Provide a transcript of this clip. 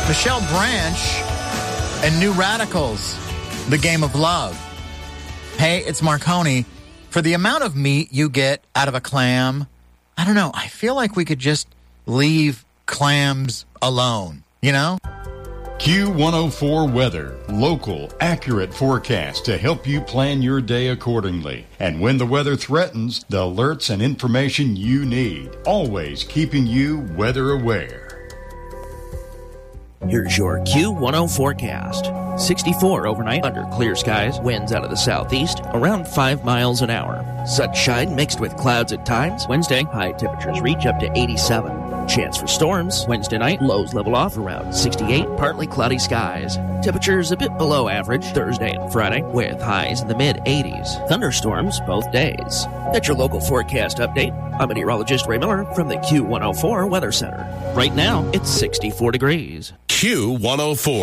Michelle Branch and New Radicals, The Game of Love. Hey, it's Marconi. For the amount of meat you get out of a clam, I don't know, I feel like we could just leave clams alone, you know? Q104 Weather. Local, accurate forecast to help you plan your day accordingly. And when the weather threatens, the alerts and information you need. Always keeping you weather aware. Here's your Q10 forecast. 64 overnight under clear skies, winds out of the southeast, around 5 miles an hour. Sunshine mixed with clouds at times. Wednesday, high temperatures reach up to 87. Chance for storms. Wednesday night, lows level off around 68, partly cloudy skies. Temperatures a bit below average Thursday and Friday, with highs in the mid-80s. Thunderstorms both days. That's your local forecast update. I'm meteorologist Ray Miller from the Q104 Weather Center. Right now, it's 64 degrees. Q104.